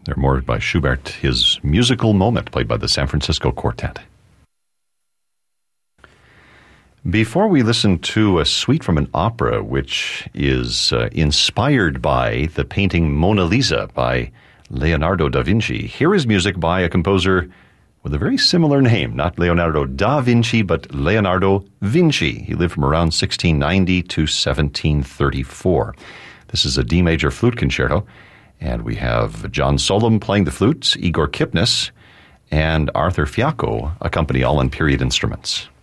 There more by Schubert, his musical moment, played by the San Francisco Quartet. Before we listen to a suite from an opera, which is inspired by the painting Mona Lisa by Leonardo da Vinci, here is music by a composer with a very similar name, not Leonardo da Vinci, but Leonardo Vinci. He lived from around 1690 to 1734. This is a D major flute concerto, and we have John Solom playing the flute, Igor Kipnis, and Arthur Fiacco accompany all on period instruments.